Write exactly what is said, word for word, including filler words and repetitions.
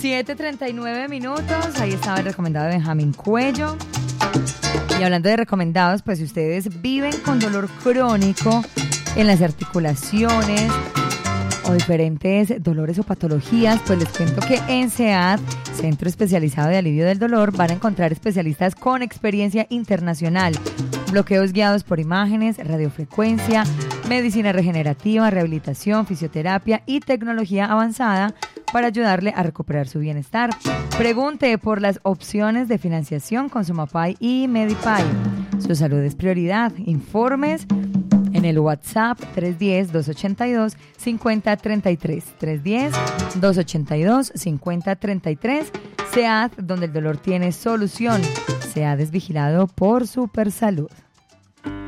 siete treinta y nueve minutos, ahí estaba el recomendado de Benjamín Cuello. Y hablando de recomendados, pues si ustedes viven con dolor crónico en las articulaciones o diferentes dolores o patologías, pues les cuento que en C E A D, Centro Especializado de Alivio del Dolor, van a encontrar especialistas con experiencia internacional, bloqueos guiados por imágenes, radiofrecuencia, medicina regenerativa, rehabilitación, fisioterapia y tecnología avanzada para ayudarle a recuperar su bienestar. Pregunte por las opciones de financiación con Sumapay y Medipay. Su salud es prioridad. Informes en el WhatsApp tres uno cero, dos ocho dos, cinco cero tres tres. tres uno cero, dos ocho dos, cinco cero tres tres. C E A D, donde el dolor tiene solución. C E A D es vigilado por Supersalud.